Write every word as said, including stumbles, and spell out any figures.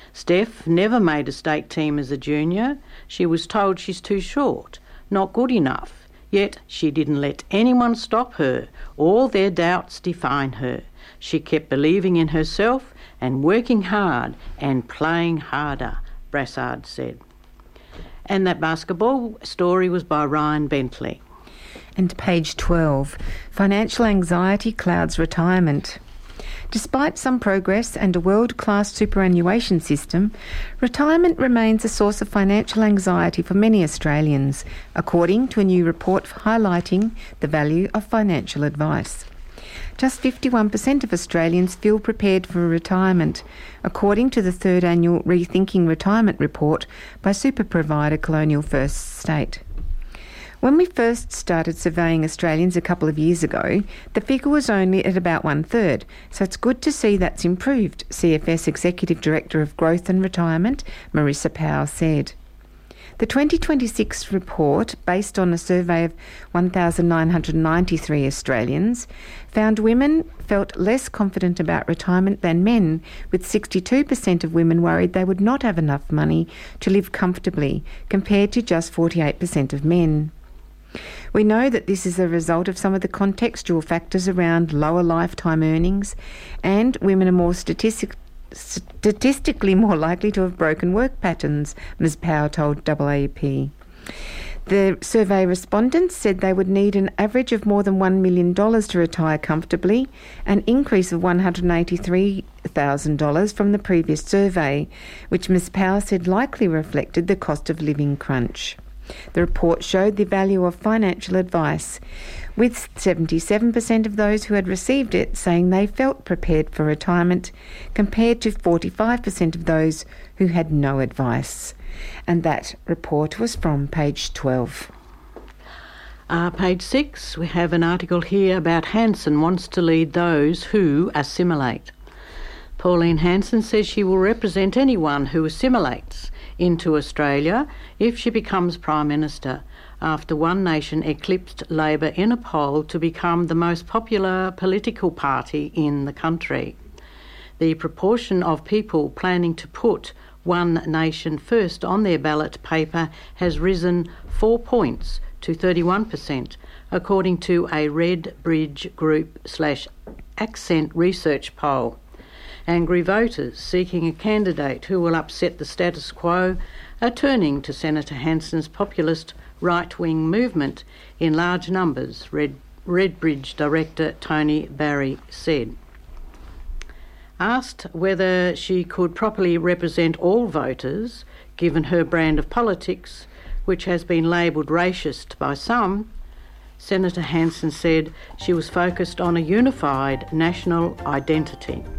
Steph never made a state team as a junior. She was told she's too short, not good enough. Yet she didn't let anyone stop her. All their doubts define her. She kept believing in herself and working hard and playing harder, Brassard said. And that basketball story was by Ryan Bentley. And page twelve, financial anxiety clouds retirement. Despite some progress and a world-class superannuation system, retirement remains a source of financial anxiety for many Australians, according to a new report highlighting the value of financial advice. Just fifty-one percent of Australians feel prepared for retirement, according to the third annual Rethinking Retirement report by super provider Colonial First State. When we first started surveying Australians a couple of years ago, the figure was only at about one-third, so it's good to see that's improved, C F S Executive Director of Growth and Retirement, Marissa Powell, said. The twenty twenty-six report, based on a survey of one thousand nine hundred ninety-three Australians, found women felt less confident about retirement than men, with sixty-two percent of women worried they would not have enough money to live comfortably, compared to just forty-eight percent of men. We know that this is a result of some of the contextual factors around lower lifetime earnings, and women are more statistic, statistically more likely to have broken work patterns, Miz Powell told A A E P. The survey respondents said they would need an average of more than one million dollars to retire comfortably, an increase of one hundred eighty-three thousand dollars from the previous survey, which Miz Powell said likely reflected the cost of living crunch. The report showed the value of financial advice, with seventy-seven percent of those who had received it saying they felt prepared for retirement, compared to forty-five percent of those who had no advice. And that report was from page twelve. Uh, page six, we have an article here about Hanson wants to lead those who assimilate. Pauline Hanson says she will represent anyone who assimilates into Australia if she becomes Prime Minister, after One Nation eclipsed Labor in a poll to become the most popular political party in the country. The proportion of people planning to put One Nation first on their ballot paper has risen four points to thirty-one percent, according to a Red Bridge Group slash Accent research poll. Angry voters seeking a candidate who will upset the status quo are turning to Senator Hanson's populist right-wing movement in large numbers, Red, Redbridge director Tony Barry said. Asked whether she could properly represent all voters, given her brand of politics, which has been labelled racist by some, Senator Hanson said she was focused on a unified national identity.